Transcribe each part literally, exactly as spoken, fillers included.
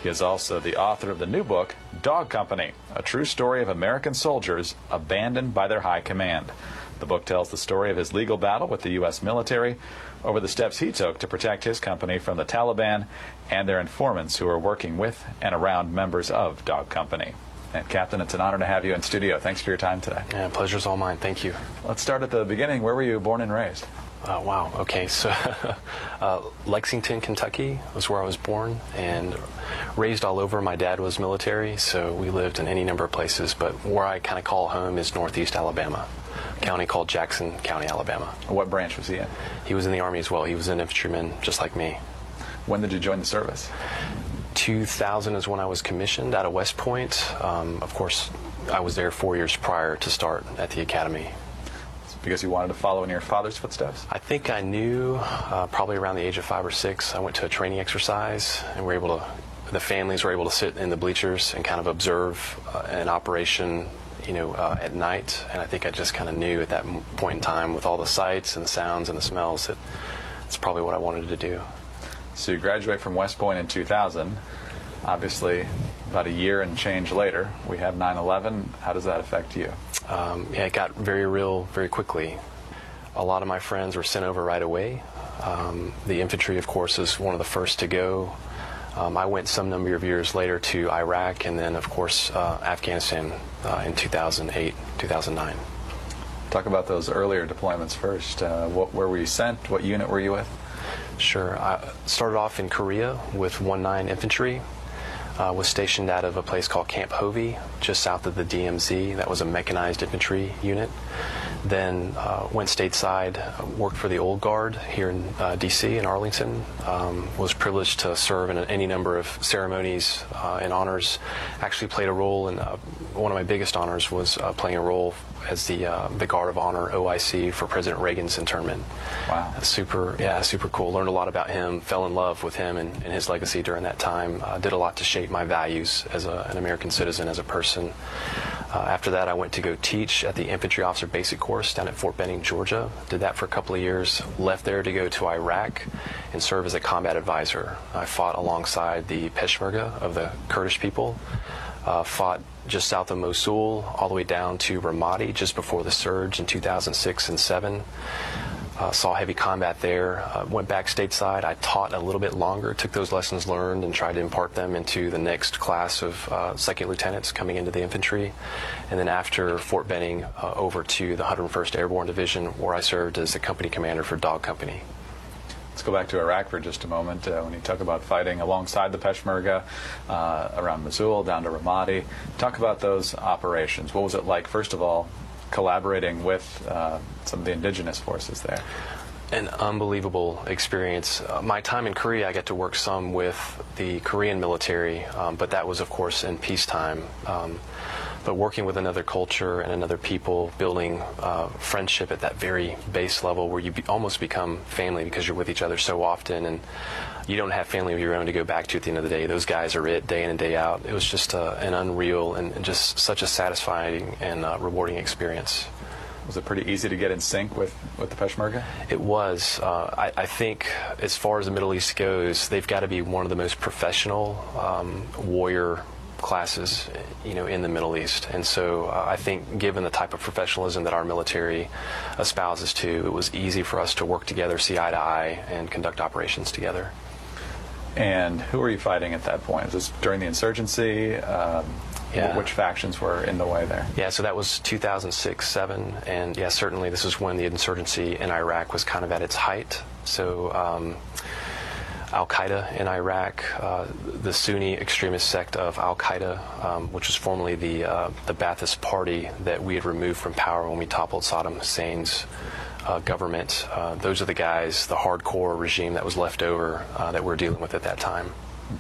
He is also the author of the new book, Dog Company, a true story of American soldiers abandoned by their high command. The book tells the story of his legal battle with the U S military over the steps he took to protect his company from the Taliban and their informants who are working with and around members of Dog Company. And Captain, it's an honor to have you in studio. Thanks for your time today. Yeah, pleasure's all mine. Thank you. Let's start at the beginning. Where were you born and raised? Uh, wow. Okay, so uh, Lexington, Kentucky was where I was born and raised all over. My dad was military, so we lived in any number of places, but where I kind of call home is Northeast Alabama, a county called Jackson County, Alabama. What branch was he in? He was in the Army as well. He was an infantryman, just like me. When did you join the service? two thousand is when I was commissioned out of West Point. Um, of course, I was there four years prior to start at the academy. Because you wanted to follow in your father's footsteps? I think I knew uh, probably around the age of five or six. I went to a training exercise, and we were able to, the families were able to sit in the bleachers and kind of observe uh, an operation, you know, uh, at night. And I think I just kind of knew at that point in time, with all the sights and the sounds and the smells, that it's probably what I wanted to do. So you graduate from West Point in two thousand. Obviously, about a year and change later, we have nine eleven. How does that affect you? Um, yeah, it got very real very quickly. A lot of my friends were sent over right away. Um, the infantry, of course, is one of the first to go. Um, I went some number of years later to Iraq, and then, of course, uh, Afghanistan uh, in two thousand eight, two thousand nine. Talk about those earlier deployments first. Uh, what, where were you sent? What unit were you with? Sure. I started off in Korea with one nine Infantry. Uh, was stationed out of a place called Camp Hovey, just south of the D M Z. That was a mechanized infantry unit. Then uh, went stateside, worked for the Old Guard here in uh, D C in Arlington. Um, was privileged to serve in any number of ceremonies uh, and honors. Actually played a role in uh, one of my biggest honors was uh, playing a role as the uh, the Guard of Honor O I C for President Reagan's internment. Wow. Super, yeah, super cool. Learned a lot about him, fell in love with him and, and his legacy during that time. Uh, did a lot to shape my values as a, an American citizen, as a person. Uh, after that, I went to go teach at the Infantry Officer Basic Course down at Fort Benning, Georgia. Did that for a couple of years. Left there to go to Iraq and serve as a combat advisor. I fought alongside the Peshmerga of the Kurdish people. Uh, fought just south of Mosul, all the way down to Ramadi just before the surge in two thousand six and seven. Uh, saw heavy combat there. Uh, went back stateside. I taught a little bit longer, took those lessons learned and tried to impart them into the next class of uh, second lieutenants coming into the infantry. And then after Fort Benning, uh, over to the one hundred first Airborne Division, where I served as the company commander for Dog Company. Let's go back to Iraq for just a moment. Uh, when you talk about fighting alongside the Peshmerga, uh, around Mosul, down to Ramadi, talk about those operations. What was it like, first of all, collaborating with uh, some of the indigenous forces there? An unbelievable experience. Uh, my time in Korea, I got to work some with the Korean military, um, but that was, of course, in peacetime. Um, but working with another culture and another people, building uh, friendship at that very base level where you be, almost become family because you're with each other so often, and you don't have family of your own to go back to at the end of the day. Those guys are it day in and day out. It was just uh, an unreal and, and just such a satisfying and uh, rewarding experience. Was it pretty easy to get in sync with, with the Peshmerga? It was. Uh, I, I think as far as the Middle East goes, they've got to be one of the most professional um, warrior classes, you know, in the Middle East. And so uh, I think given the type of professionalism that our military espouses to, it was easy for us to work together, see eye to eye, and conduct operations together. And who were you fighting at that point? Was this during the insurgency? Um, Yeah. Which factions were in the way there? Yeah, so that was two thousand six, seven, and yeah, certainly this is when the insurgency in Iraq was kind of at its height. So um, Al-Qaeda in Iraq, uh, the Sunni extremist sect of Al-Qaeda, um, which was formerly the uh, the Ba'athist Party that we had removed from power when we toppled Saddam Hussein's uh, government. Uh, those are the guys, the hardcore regime that was left over uh, that we're dealing with at that time.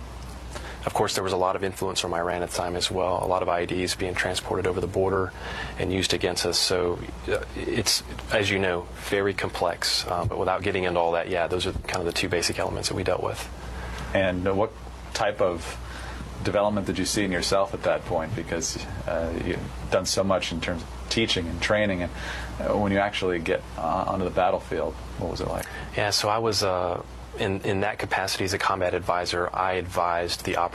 Of course, there was a lot of influence from Iran at the time as well, a lot of I E Ds being transported over the border and used against us. So uh, it's, as you know, very complex. Uh, but without getting into all that, yeah, those are kind of the two basic elements that we dealt with. And uh, what type of development did you see in yourself at that point? Because uh, you've done so much in terms of teaching and training, and uh, when you actually get uh, onto the battlefield, what was it like? Yeah, so I was... Uh, In, in that capacity as a combat advisor, I advised the